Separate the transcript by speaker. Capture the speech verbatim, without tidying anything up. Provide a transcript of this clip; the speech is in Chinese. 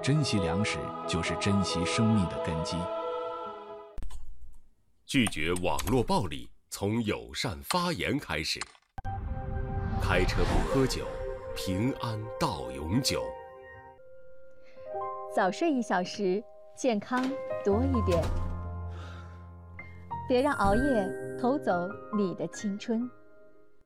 Speaker 1: 珍惜粮食就是珍惜生命的根基。
Speaker 2: 拒绝网络暴力，从友善发言开始。开车不喝酒，平安到永久。
Speaker 3: 早睡一小时，健康多一点。别让熬夜偷走你的青春。